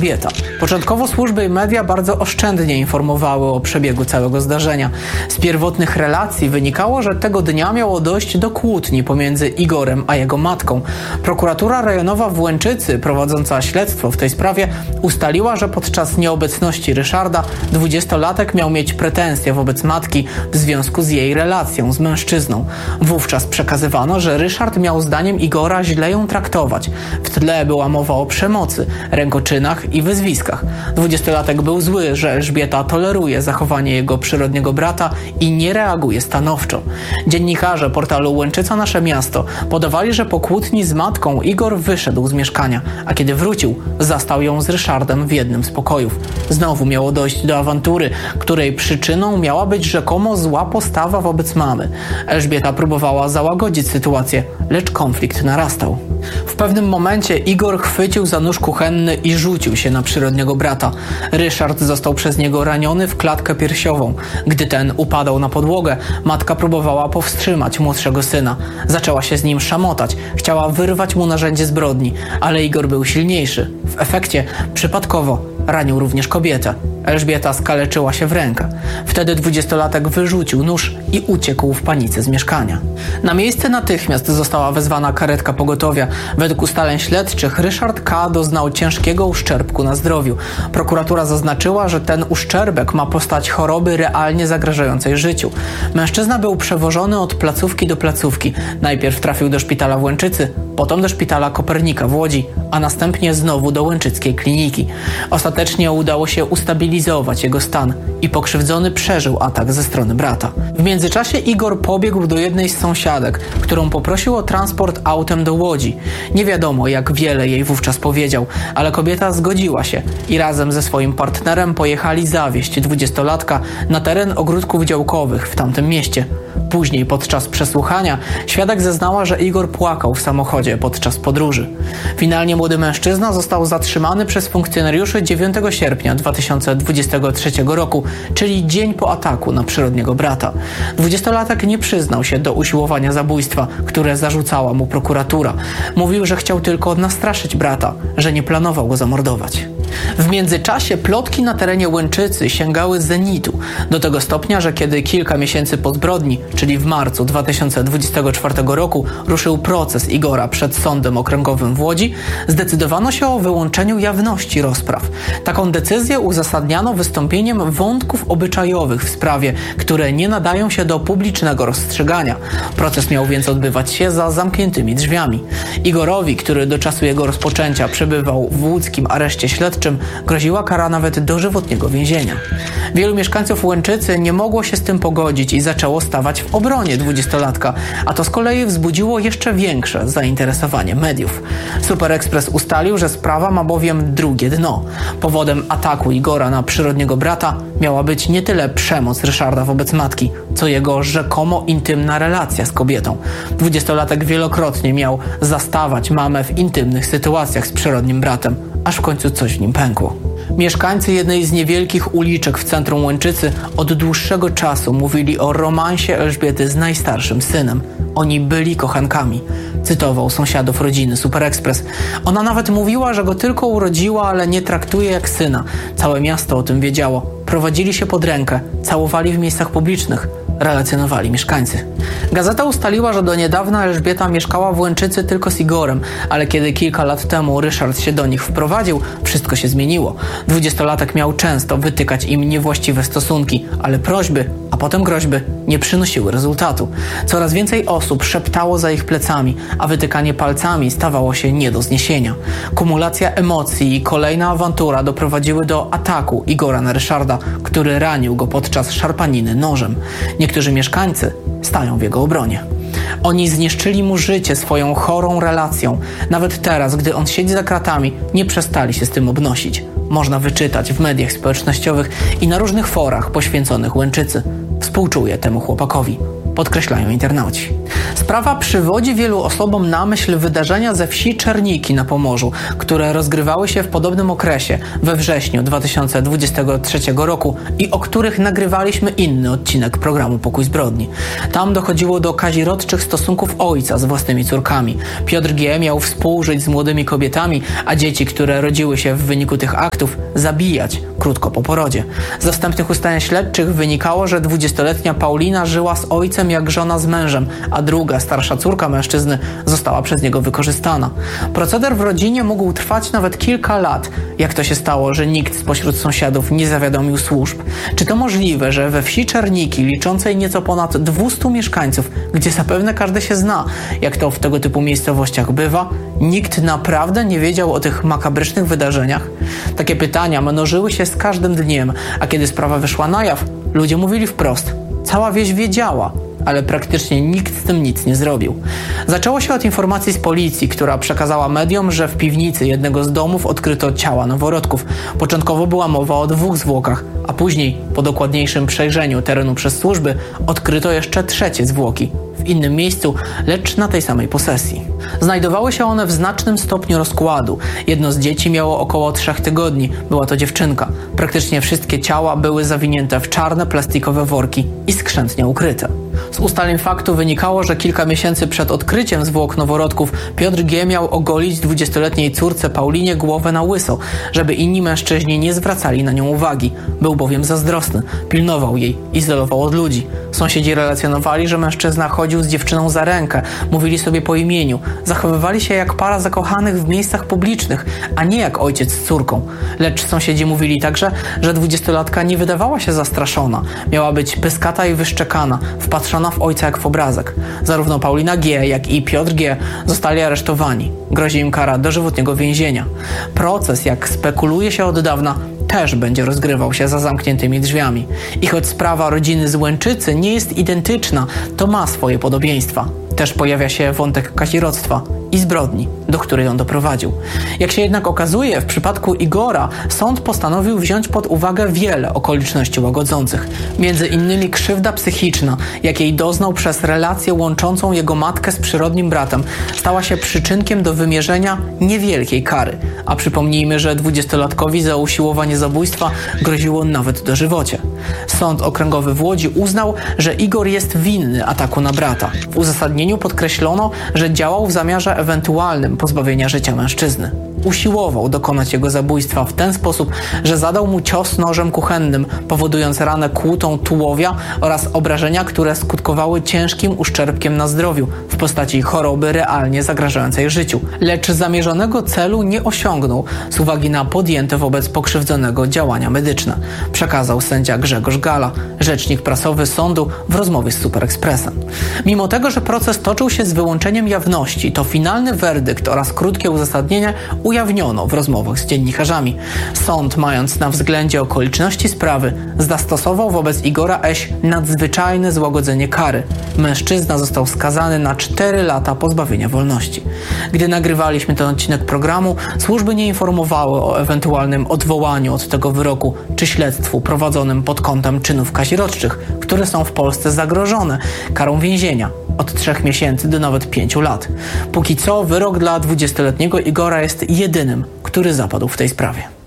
Elżbieta. Początkowo służby i media bardzo oszczędnie informowały o przebiegu całego zdarzenia. Z pierwotnych relacji wynikało, że tego dnia miało dojść do kłótni pomiędzy Igorem a jego matką. Prokuratura rejonowa w Łęczycy, prowadząca śledztwo w tej sprawie, ustaliła, że podczas nieobecności Ryszarda 20-latek miał mieć pretensje wobec matki w związku z jej relacją z mężczyzną. Wówczas przekazywano, że Ryszard miał zdaniem Igora źle ją traktować. W tle była mowa o przemocy, rękoczynach i wyzwiskach. 20-latek był zły, że Elżbieta toleruje zachowanie jego przyrodniego brata i nie reaguje stanowczo. Dziennikarze portalu Łęczyca Nasze Miasto podawali, że po kłótni z matką Igor wyszedł z mieszkania, a kiedy wrócił, zastał ją z Ryszardem w jednym z pokojów. Znowu miało dojść do awantury, której przyczyną miała być rzekomo zła postawa wobec mamy. Elżbieta próbowała załagodzić sytuację, lecz konflikt narastał. W pewnym momencie Igor chwycił za nóż kuchenny i rzucił się na przyrodniego brata. Ryszard został przez niego raniony w klatkę piersiową. Gdy ten upadał na podłogę, matka próbowała powstrzymać młodszego syna. Zaczęła się z nim szamotać, chciała wyrwać mu narzędzie zbrodni, ale Igor był silniejszy. W efekcie przypadkowo ranił również kobietę. Elżbieta skaleczyła się w rękę. Wtedy 20-latek wyrzucił nóż i uciekł w panice z mieszkania. Na miejsce natychmiast została wezwana karetka pogotowia. Według ustaleń śledczych Ryszard K. doznał ciężkiego uszczerbku na zdrowiu. Prokuratura zaznaczyła, że ten uszczerbek ma postać choroby realnie zagrażającej życiu. Mężczyzna był przewożony od placówki do placówki. Najpierw trafił do szpitala w Łęczycy, potem do szpitala Kopernika w Łodzi, a następnie znowu do łęczyckiej kliniki. Ostatecznie udało się ustabilizować jego stan i pokrzywdzony przeżył atak ze strony brata. W międzyczasie Igor pobiegł do jednej z sąsiadek, którą poprosił o transport autem do Łodzi. Nie wiadomo, jak wiele jej wówczas powiedział, ale kobieta zgodziła się i razem ze swoim partnerem pojechali zawieźć 20-latka na teren ogródków działkowych w tamtym mieście. Później podczas przesłuchania świadek zeznała, że Igor płakał w samochodzie podczas podróży. Finalnie młody mężczyzna został zatrzymany przez funkcjonariuszy 9 sierpnia 2023 roku, czyli dzień po ataku na przyrodniego brata. 20-latek nie przyznał się do usiłowania zabójstwa, które zarzucała mu prokuratura. Mówił, że chciał tylko nastraszyć brata, że nie planował go zamordować. W międzyczasie plotki na terenie Łęczycy sięgały zenitu, do tego stopnia, że kiedy kilka miesięcy po zbrodni, czyli w marcu 2024 roku, ruszył proces Igora przed Sądem Okręgowym w Łodzi, zdecydowano się o wyłączeniu jawności rozpraw. Taką decyzję uzasadniano wystąpieniem wątków obyczajowych w sprawie, które nie nadają się do publicznego rozstrzygania. Proces miał więc odbywać się za zamkniętymi drzwiami. Igorowi, który do czasu jego rozpoczęcia przebywał w łódzkim areszcie śledczym, groziła kara nawet dożywotniego więzienia. Wielu mieszkańców Łęczycy nie mogło się z tym pogodzić i zaczęło stawać w obronie 20-latka, a to z kolei wzbudziło jeszcze większe zainteresowanie mediów. Super Express ustalił, że sprawa ma bowiem drugie dno. Powodem ataku Igora na przyrodniego brata miała być nie tyle przemoc Ryszarda wobec matki, co jego rzekomo intymna relacja z kobietą. 20-latek wielokrotnie miał zastawać mamę w intymnych sytuacjach z przyrodnim bratem, aż w końcu coś w nim pękło. Mieszkańcy jednej z niewielkich uliczek w centrum Łęczycy od dłuższego czasu mówili o romansie Elżbiety z najstarszym synem. Oni byli kochankami, cytował sąsiadów rodziny Super Express. Ona nawet mówiła, że go tylko urodziła, ale nie traktuje jak syna. Całe miasto o tym wiedziało. Prowadzili się pod rękę, całowali w miejscach publicznych, relacjonowali mieszkańcy. Gazeta ustaliła, że do niedawna Elżbieta mieszkała w Łęczycy tylko z Igorem, ale kiedy kilka lat temu Ryszard się do nich wprowadził, wszystko się zmieniło. 20-latek miał często wytykać im niewłaściwe stosunki, ale prośby, a potem groźby nie przynosiły rezultatu. Coraz więcej osób szeptało za ich plecami, a wytykanie palcami stawało się nie do zniesienia. Kumulacja emocji i kolejna awantura doprowadziły do ataku Igora na Ryszarda, który ranił go podczas szarpaniny nożem. Niektórzy mieszkańcy stają w jego obronie. Oni zniszczyli mu życie swoją chorą relacją. Nawet teraz, gdy on siedzi za kratami, nie przestali się z tym obnosić. Można wyczytać w mediach społecznościowych i na różnych forach poświęconych Łęczycy. Współczuję temu chłopakowi, podkreślają internauci. Sprawa przywodzi wielu osobom na myśl wydarzenia ze wsi Czerniki na Pomorzu, które rozgrywały się w podobnym okresie, we wrześniu 2023 roku i o których nagrywaliśmy inny odcinek programu Pokój Zbrodni. Tam dochodziło do kazirodczych stosunków ojca z własnymi córkami. Piotr G. miał współżyć z młodymi kobietami, a dzieci, które rodziły się w wyniku tych aktów, zabijać krótko po porodzie. Ze wstępnych ustaleń śledczych wynikało, że 20-letnia Paulina żyła z ojcem jak żona z mężem, a druga, starsza córka mężczyzny została przez niego wykorzystana. Proceder w rodzinie mógł trwać nawet kilka lat. Jak to się stało, że nikt spośród sąsiadów nie zawiadomił służb? Czy to możliwe, że we wsi Czerniki, liczącej nieco ponad 200 mieszkańców, gdzie zapewne każdy się zna, jak to w tego typu miejscowościach bywa, nikt naprawdę nie wiedział o tych makabrycznych wydarzeniach? Takie pytania mnożyły się z każdym dniem, a kiedy sprawa wyszła na jaw, ludzie mówili wprost: cała wieś wiedziała, ale praktycznie nikt z tym nic nie zrobił. Zaczęło się od informacji z policji, która przekazała mediom, że w piwnicy jednego z domów odkryto ciała noworodków. Początkowo była mowa o 2 zwłokach, a później, po dokładniejszym przejrzeniu terenu przez służby, odkryto jeszcze 3 zwłoki. W innym miejscu, lecz na tej samej posesji. Znajdowały się one w znacznym stopniu rozkładu. Jedno z dzieci miało około 3 tygodni. Była to dziewczynka. Praktycznie wszystkie ciała były zawinięte w czarne plastikowe worki i skrzętnie ukryte. Z ustaleń faktu wynikało, że kilka miesięcy przed odkryciem zwłok noworodków Piotr G. miał ogolić 20-letniej córce Paulinie głowę na łyso, żeby inni mężczyźni nie zwracali na nią uwagi. Był bowiem zazdrosny, pilnował jej, izolował od ludzi. Sąsiedzi relacjonowali, że mężczyzna chodził z dziewczyną za rękę, mówili sobie po imieniu, zachowywali się jak para zakochanych w miejscach publicznych, a nie jak ojciec z córką. Lecz sąsiedzi mówili także, że 20-latka nie wydawała się zastraszona. Miała być pyskata i wyszczekana, wpatrzona w ojca jak w obrazek. Zarówno Paulina G., jak i Piotr G. zostali aresztowani. Grozi im kara dożywotniego więzienia. Proces, jak spekuluje się od dawna, też będzie rozgrywał się za zamkniętymi drzwiami. I choć sprawa rodziny z Łęczycy nie jest identyczna, to ma swoje podobieństwa. Też pojawia się wątek kazirodztwa i zbrodni, do której on doprowadził. Jak się jednak okazuje, w przypadku Igora sąd postanowił wziąć pod uwagę wiele okoliczności łagodzących. Między innymi krzywda psychiczna, jakiej doznał przez relację łączącą jego matkę z przyrodnim bratem, stała się przyczynkiem do wymierzenia niewielkiej kary. A przypomnijmy, że 20-latkowi za usiłowanie zabójstwa groziło nawet dożywocie. Sąd okręgowy w Łodzi uznał, że Igor jest winny ataku na brata. W uzasadnieniu podkreślono, że działał w zamiarze ewentualnym pozbawienia życia mężczyzny. Usiłował dokonać jego zabójstwa w ten sposób, że zadał mu cios nożem kuchennym, powodując ranę kłutą tułowia oraz obrażenia, które skutkowały ciężkim uszczerbkiem na zdrowiu w postaci choroby realnie zagrażającej życiu. Lecz zamierzonego celu nie osiągnął z uwagi na podjęte wobec pokrzywdzonego działania medyczne, przekazał sędzia Grzegorz Gala, rzecznik prasowy sądu w rozmowie z Super Expressem. Mimo tego, że proces toczył się z wyłączeniem jawności, to finalny werdykt oraz krótkie uzasadnienie ujawniono w rozmowach z dziennikarzami. Sąd, mając na względzie okoliczności sprawy, zastosował wobec Igora S. nadzwyczajne złagodzenie kary. Mężczyzna został skazany na 4 lata pozbawienia wolności. Gdy nagrywaliśmy ten odcinek programu, służby nie informowały o ewentualnym odwołaniu od tego wyroku czy śledztwu prowadzonym pod kątem czynów kazirodczych, które są w Polsce zagrożone karą więzienia od 3 miesięcy do nawet 5 lat. Póki co wyrok dla 20-letniego Igora jest jedynym, który zapadł w tej sprawie.